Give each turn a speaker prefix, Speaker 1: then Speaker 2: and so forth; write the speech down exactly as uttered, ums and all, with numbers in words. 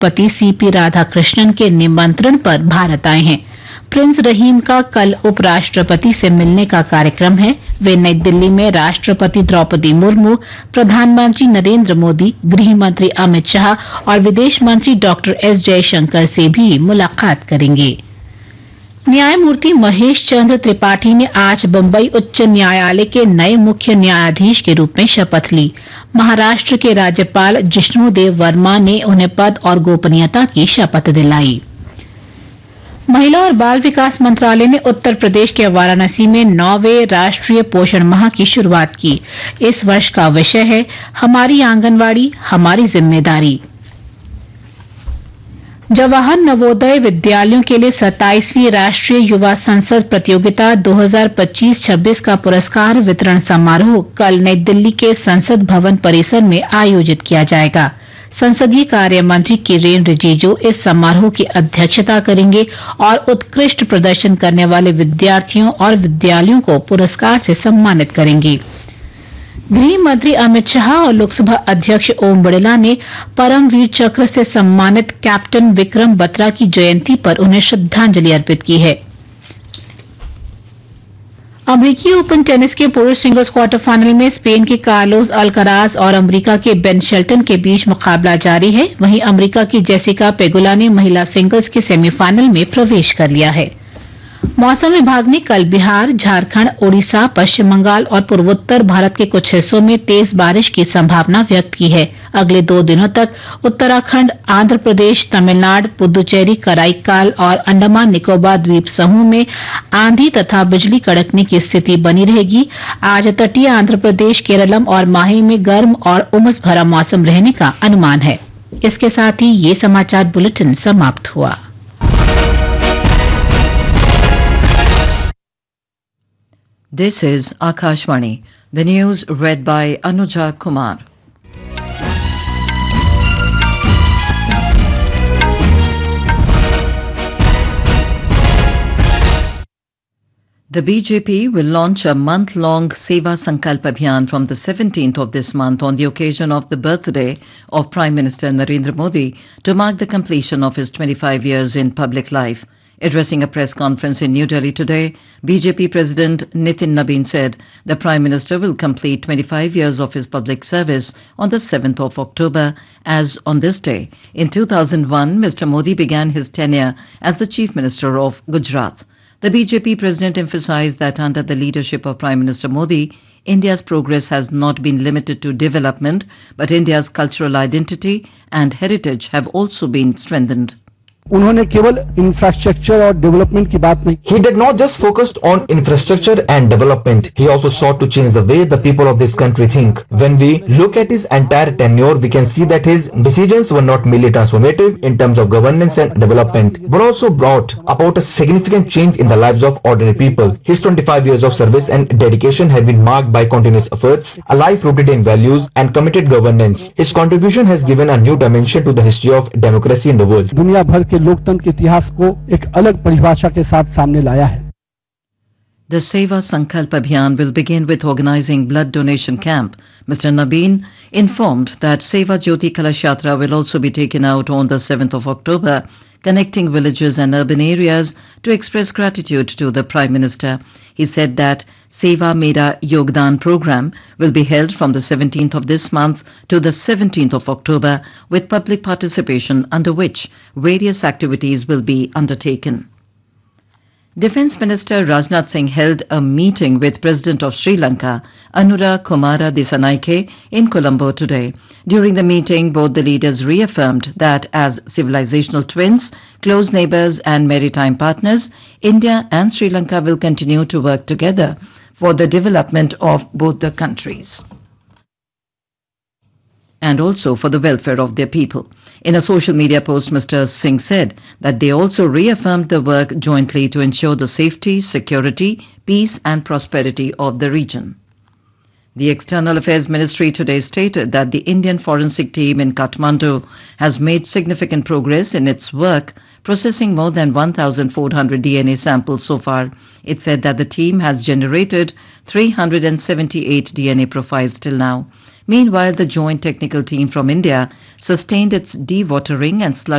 Speaker 1: राष्ट्रपति सीपी राधाकृष्णन के निमंत्रण पर भारत आए हैं। प्रिंस रहीम का कल उपराष्ट्रपति से मिलने का कार्यक्रम है। वे नई दिल्ली में राष्ट्रपति द्रौपदी मुर्मू, प्रधानमंत्री नरेंद्र मोदी, गृह मंत्री अमित शाह और विदेश मंत्री डॉक्टर एस जयशंकर से भी मुलाकात करेंगे। न्यायमूर्ति महेश चंद्र त्रिपाठी ने आज बम्बई उच्च न्यायालय के नए मुख्य न्यायाधीश के रूप में शपथ ली। महाराष्ट्र के राज्यपाल जिष्णुदेव वर्मा ने उन्हें पद और गोपनीयता की शपथ दिलाई। महिला और बाल विकास मंत्रालय ने उत्तर प्रदेश के वाराणसी में नौवें राष्ट्रीय पोषण माह की शुरुआत की। इस वर्ष का विषय है हमारी आंगनवाड़ी हमारी जिम्मेदारी। जवाहर नवोदय विद्यालयों के लिए सत्ताईसवीं राष्ट्रीय युवा संसद प्रतियोगिता दो हज़ार पच्चीस छब्बीस का पुरस्कार वितरण समारोह कल नई दिल्ली के संसद भवन परिसर में आयोजित किया जाएगा। संसदीय कार्य मंत्री किरेन रिजिजू इस समारोह की अध्यक्षता करेंगे और उत्कृष्ट प्रदर्शन करने वाले विद्यार्थियों और विद्यालयों को पुरस्कार से सम्मानित करेंगे। गृह मंत्री अमित शाह और लोकसभा अध्यक्ष ओम बिड़ला ने परमवीर चक्र से सम्मानित कैप्टन विक्रम बत्रा की जयंती पर उन्हें श्रद्धांजलि अर्पित की है। अमेरिकी ओपन टेनिस के पुरुष सिंगल्स क्वार्टर फाइनल में स्पेन के कार्लोस अल्कराज और अमेरिका के बेन शेल्टन के बीच मुकाबला जारी है। वहीं अमेरिका की जेसिका पेगुला ने महिला सिंगल्स के सेमीफाइनल में प्रवेश कर लिया है। मौसम विभाग ने कल बिहार, झारखंड, ओडिशा, पश्चिम बंगाल और पूर्वोत्तर भारत के कुछ हिस्सों में तेज बारिश की संभावना व्यक्त की है। अगले दो दिनों तक उत्तराखंड, आंध्र प्रदेश, तमिलनाडु, पुदुचेरी, कराईकाल और अंडमान निकोबार द्वीप समूह में आंधी तथा बिजली कड़कने की स्थिति बनी रहेगी। आज तटीय आंध्र प्रदेश, केरलम और माही में गर्म और उमस भरा मौसम रहने का अनुमान है। इसके साथ ही ये समाचार बुलेटिन समाप्त हुआ।
Speaker 2: This is Akashvani. The news read by Anuja Kumar. The B J P will launch a month-long Seva Sankalp Abhiyan from the seventeenth of this month on the occasion of the birthday of Prime Minister Narendra Modi to mark the completion of his twenty-five years in public life. Addressing a press conference in New Delhi today, B J P President Nitin Nabin said the Prime Minister will complete twenty-five years of his public service on the seventh of October, as on this day, in two thousand one, Mister Modi began his tenure as the Chief Minister of Gujarat. The B J P President emphasized that under the leadership of Prime Minister Modi, India's progress has not been limited to development, but India's cultural identity and heritage have also been strengthened.
Speaker 3: उन्होंने केवल infrastructure और development की बात नहीं।
Speaker 4: He did not just focus on infrastructure and development. He also sought to change the way the people of this country think. When we look at his entire tenure, we can see that his decisions were not merely transformative in terms of governance and development, but also brought about a significant change in the lives of ordinary people. His twenty-five years of service and dedication have been marked by continuous efforts, a life rooted in values and committed governance. His contribution has given a new dimension to the history of democracy in the world.
Speaker 3: दुनिया भर के लोकतंत्र के इतिहास को एक अलग परिभाषा के साथ सामने लाया है।
Speaker 2: The Seva Sankalp Abhiyan will begin with organizing blood donation camp. Mister Nabin informed that Seva Jyoti Kalash Yatra will also be taken out on the seventh of October, connecting villages and urban areas to express gratitude to the Prime Minister. He said that Seva Mera Yogdan program will be held from the seventeenth of this month to the seventeenth of October, with public participation, under which various activities will be undertaken. Defence Minister Rajnath Singh held a meeting with President of Sri Lanka, Anura Kumara Dissanayake, in Colombo today. During the meeting, both the leaders reaffirmed that as civilizational twins, close neighbours and maritime partners, India and Sri Lanka will continue to work together for the development of both the countries and also for the welfare of their people. In a social media post, Mister Singh said that they also reaffirmed the work jointly to ensure the safety, security, peace and prosperity of the region. The External Affairs Ministry today stated that the Indian forensic team in Kathmandu has made significant progress in its work, processing more than one thousand four hundred D N A samples so far. It said that the team has generated three hundred seventy-eight D N A profiles till now. Meanwhile, the Joint Technical Team from India sustained its dewatering and sludge